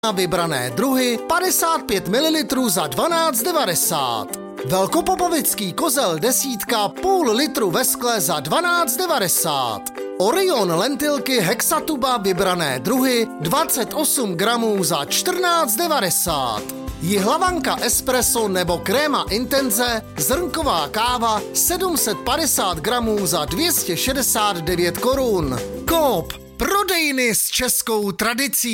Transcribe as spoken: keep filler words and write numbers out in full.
Na vybrané druhy padesát pět mililitrů za dvanáct devadesát. Velkopopovický kozel desítka půl litru ve skle za dvanáct devadesát. Orion lentilky hexatuba vybrané druhy dvacet osm gramů za čtrnáct devadesát. Jihlavanka espresso nebo kréma intenze zrnková káva sedm set padesát gramů za dvě stě šedesát devět korun. Coop, prodejny s českou tradicí.